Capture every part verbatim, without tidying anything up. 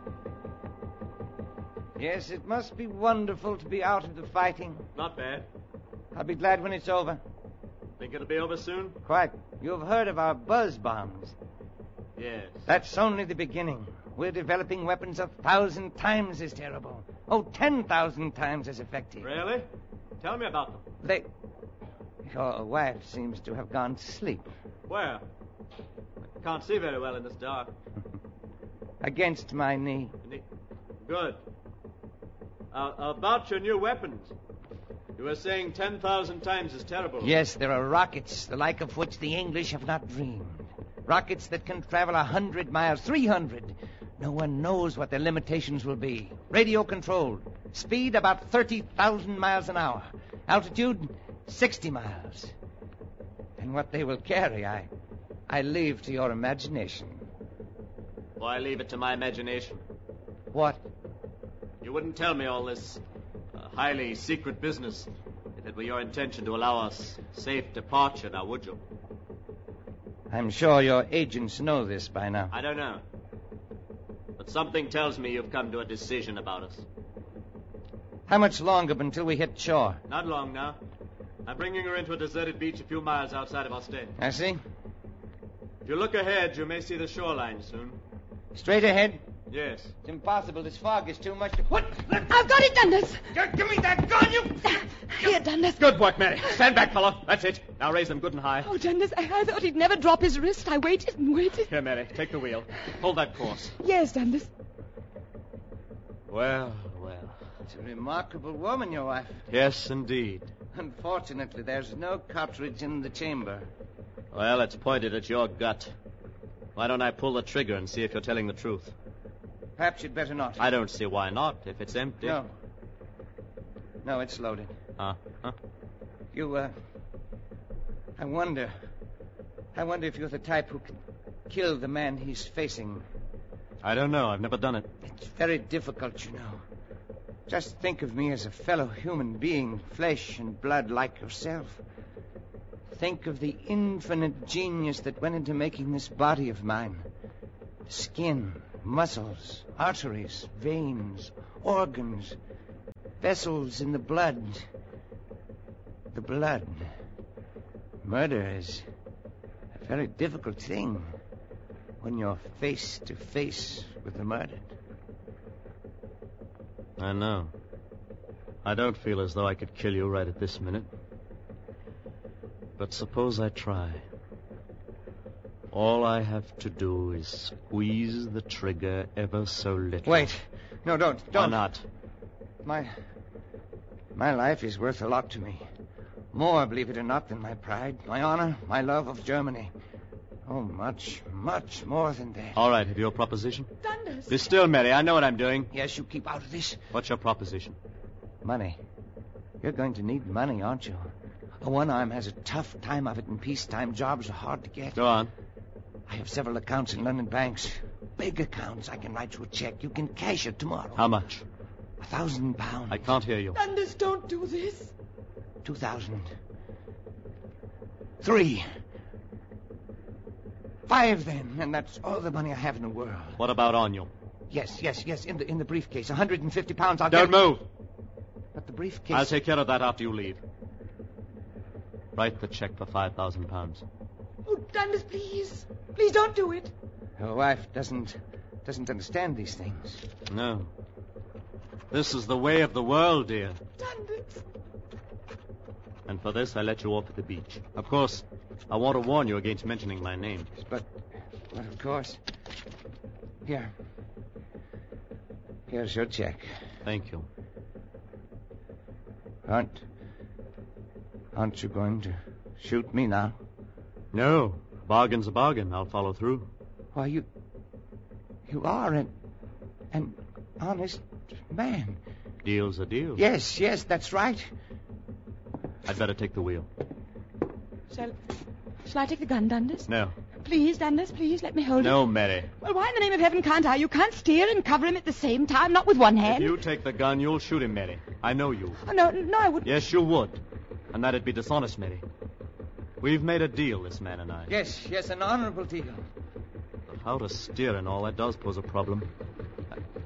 Yes, it must be wonderful to be out of the fighting. Not bad. I'll be glad when it's over. Think it'll be over soon? Quite. You've heard of our buzz bombs. Yes. That's only the beginning. We're developing weapons a thousand times as terrible. Oh, ten thousand times as effective. Really? Tell me about them. They... Your wife seems to have gone to sleep. Where? I can't see very well in this dark. Against my knee. Good. Uh, about your new weapons. You were saying ten thousand times as terrible. Yes, there are rockets, the like of which the English have not dreamed. Rockets that can travel a hundred miles, three hundred. No one knows what their limitations will be. Radio controlled. Speed about thirty thousand miles an hour. Altitude, sixty miles. And what they will carry, I, I leave to your imagination. Why leave it to my imagination? What? You wouldn't tell me all this uh, highly secret business if it were your intention to allow us safe departure now, would you? I'm sure your agents know this by now. I don't know. But something tells me you've come to a decision about us. How much longer until we hit shore? Not long now. I'm bringing her into a deserted beach a few miles outside of Ostend. I see. If you look ahead, you may see the shoreline soon. Straight ahead? Yes. It's impossible. This fog is too much to... What? I've got it, Dundas. Give me that gun, you... Here, Dundas. Good work, Mary. Stand back, fellow. That's it. Now raise them good and high. Oh, Dundas, I, I thought he'd never drop his wrist. I waited and waited. Here, Mary, take the wheel. Hold that course. Yes, Dundas. Well, well. It's a remarkable woman, your wife. Yes, indeed. Unfortunately, there's no cartridge in the chamber. Well, it's pointed at your gut. Why don't I pull the trigger and see if you're telling the truth? Perhaps you'd better not. I don't see why not, if it's empty. No. No, it's loaded. Uh, huh? You, uh... I wonder... I wonder if you're the type who can kill the man he's facing. I don't know. I've never done it. It's very difficult, you know. Just think of me as a fellow human being, flesh and blood like yourself. Think of the infinite genius that went into making this body of mine. The skin, muscles, arteries, veins, organs, vessels in the blood. The blood. Murder is a very difficult thing when you're face to face with the murdered. I know. I don't feel as though I could kill you right at this minute. But suppose I try. All I have to do is squeeze the trigger ever so little. Wait. No, don't. Don't. Why not? My... My life is worth a lot to me. More, believe it or not, than my pride, my honor, my love of Germany. Oh, much, much more than that. All right, have you a proposition? Dundas. Be still, Mary. I know what I'm doing. Yes, you keep out of this. What's your proposition? Money. You're going to need money, aren't you? A one-arm has a tough time of it in peacetime. Jobs are hard to get. Go on. I have several accounts in London banks. Big accounts. I can write you a check. You can cash it tomorrow. How much? A thousand pounds. I can't hear you. Dundas, don't do this. Two thousand. Three. Five, then, and that's all the money I have in the world. What about Onion? Yes, yes, yes, in the in the briefcase. A hundred and fifty pounds. I'll Don't get... move. But the briefcase... I'll take care of that after you leave. Write the check for five thousand pounds. Oh, Dundas, please. Please don't do it. Your wife doesn't doesn't understand these things. No. This is the way of the world, dear. Dundas. And for this, I let you off at the beach. Of course, I want to warn you against mentioning my name. But, but of course... Here. Here's your check. Thank you. Aren't... Aren't you going to shoot me now? No. Bargain's a bargain. I'll follow through. Why, you... You are an... an honest man. Deal's a deal. Yes, yes, that's right. I'd better take the wheel. Shall... Shall I take the gun, Dundas? No. Please, Dundas, please, let me hold No, it. Mary. Well, why in the name of heaven can't I? You can't steer and cover him at the same time, not with one hand. If you take the gun, you'll shoot him, Mary. I know you. Oh, no, no, I wouldn't. Yes, you would. And that'd be dishonest, Mary. We've made a deal, this man and I. Yes, yes, an honorable deal. But how to steer and all, that does pose a problem.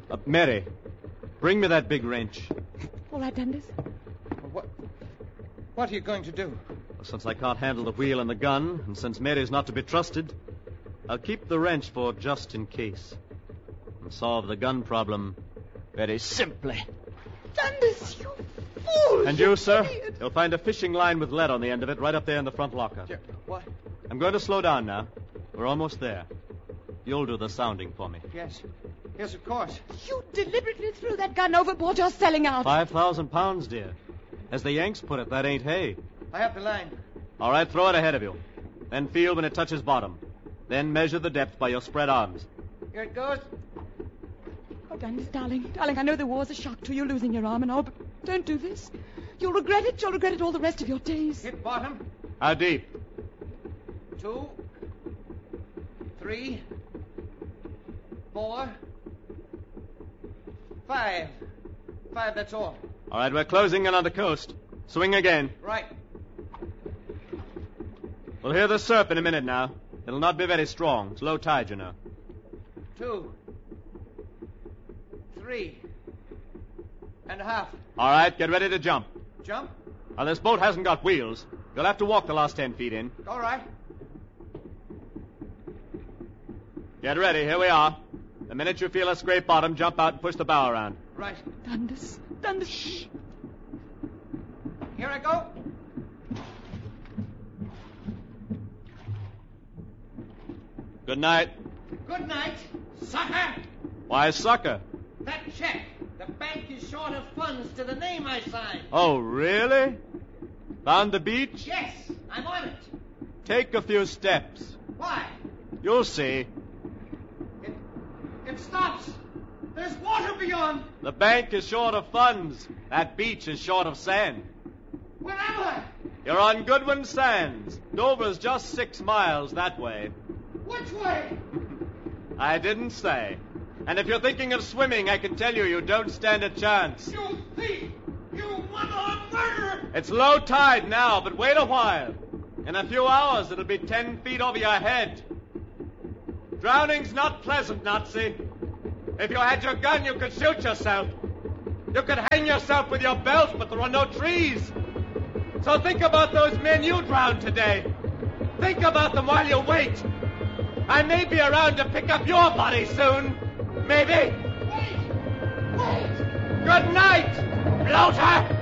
Uh, Mary, bring me that big wrench. All right, Dundas. What, what are you going to do? Since I can't handle the wheel and the gun, and since Mary's not to be trusted, I'll keep the wrench for just in case. And solve the gun problem very simply. Dundas, you fool! And you, sir, you'll find a fishing line with lead on the end of it right up there in the front locker. Yeah, what? I'm going to slow down now. We're almost there. You'll do the sounding for me. Yes. Yes, of course. You deliberately threw that gun overboard. You're selling out. Five thousand pounds, dear. As the Yanks put it, that ain't hay. I have the line. All right, throw it ahead of you. Then feel when it touches bottom. Then measure the depth by your spread arms. Here it goes. Oh, Dundas, darling, darling, I know the war's a shock to you, losing your arm and all, but don't do this. You'll regret it. You'll regret it all the rest of your days. Hit bottom. How deep? Two. Three. Four. Five. Five, that's all. All right, we're closing in on the coast. Swing again. Right. We'll hear the surf in a minute now. It'll not be very strong. It's low tide, you know. Two. Three. And a half. All right, get ready to jump. Jump. Now, this boat hasn't got wheels. You'll have to walk the last ten feet in. All right. Get ready. Here we are. The minute you feel a scrape bottom, jump out and push the bow around. Right. Dundas, Dundas, shh. Here I go. Good night. Good night, sucker. Why, sucker? That check. The bank is short of funds to the name I signed. Oh, really? Found the beach? Yes, I'm on it. Take a few steps. Why? You'll see. It, it stops. There's water beyond. The bank is short of funds. That beach is short of sand. Where am I? You're on Goodwin Sands. Dover's just six miles that way. Which way? I didn't say. And if you're thinking of swimming, I can tell you you don't stand a chance. You thief! You one-armed murderer! It's low tide now, but wait a while. In a few hours, it'll be ten feet over your head. Drowning's not pleasant, Nazi. If you had your gun, you could shoot yourself. You could hang yourself with your belt, but there are no trees. So think about those men you drowned today. Think about them while you wait. I may be around to pick up your body soon. Maybe. Wait! Wait! Good night, bloater!